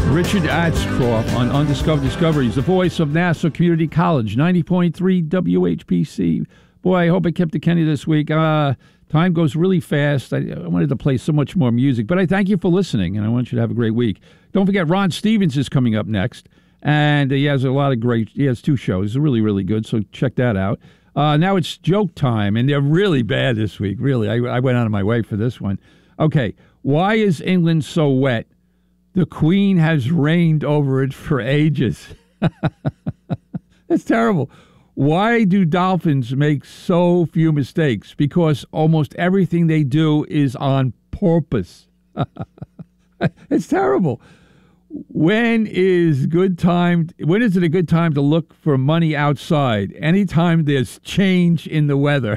Richard Ashcroft on Undiscovered Discoveries, the voice of Nassau Community College, 90.3 WHPC. Boy, I hope I kept it Kenny this week. Time goes really fast. I wanted to play so much more music, but I thank you for listening, and I want you to have a great week. Don't forget, Ron Stevens is coming up next, and he has he has 2 shows. They're really, really good, so check that out. Now it's joke time, and they're really bad this week, really. I went out of my way for this one. Okay, why is England so wet? The Queen has reigned over it for ages. That's terrible. Why do dolphins make so few mistakes? Because almost everything they do is on purpose. It's terrible. When is it a good time to look for money outside? Anytime there's change in the weather.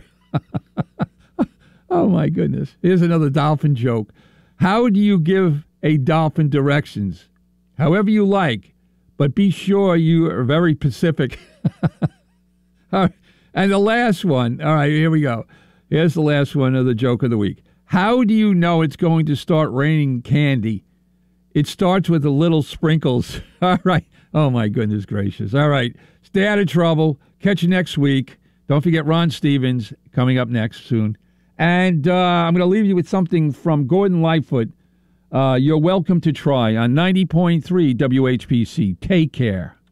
Oh, my goodness. Here's another dolphin joke. How do you give a dolphin directions? However you like, but be sure you are very specific. And the last one. All right, here we go. Here's the last one of the joke of the week. How do you know it's going to start raining candy? It starts with the little sprinkles. All right. Oh, my goodness gracious. All right. Stay out of trouble. Catch you next week. Don't forget Ron Stevens coming up next soon. And I'm going to leave you with something from Gordon Lightfoot. You're welcome to try on 90.3 WHPC. Take care.